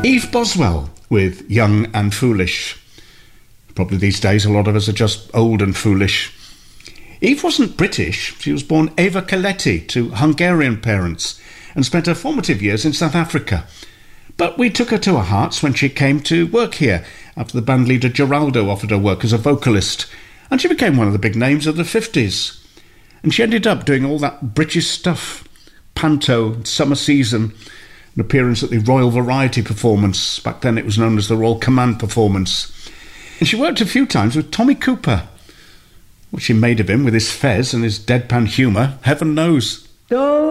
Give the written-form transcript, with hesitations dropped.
Eve Boswell with Young and Foolish. Probably these days a lot of us are just old and foolish. Eve wasn't British. She was born Eva Coletti to Hungarian parents and spent her formative years in South Africa. But we took her to our hearts when she came to work here after the band leader Geraldo offered her work as a vocalist, and she became one of the big names of the 50s. And she ended up doing all that British stuff, Panto, Summer Season, an appearance at the Royal Variety Performance. Back then it was known as the Royal Command Performance. And she worked a few times with Tommy Cooper. What she made of him with his fez and his deadpan humour, heaven knows.